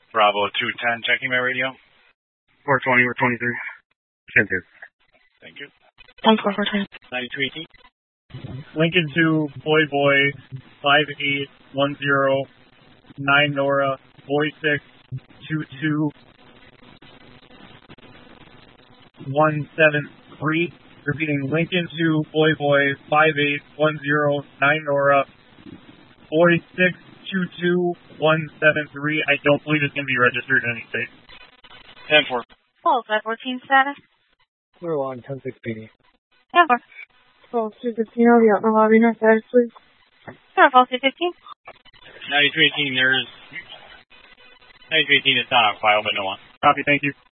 Bravo 210, checking my radio. 420, we're 23. 10-2. Thank you. 10-4, 9218. Lincoln 2, Boy 5810, 9 Nora, Boy 6, 22 173. Repeating, Lincoln 2, Boy 5810, 9 Nora, Boy 6, 22 173. I don't believe it's going to be registered in any state. 10-4. Full 514 status. We're on 10-6 PD. 10-4. Full 215, I'll be out in the lobby, north side, please. Sure, full 215. 9218, there's... 9218 is not on file, but no one. Copy, thank you.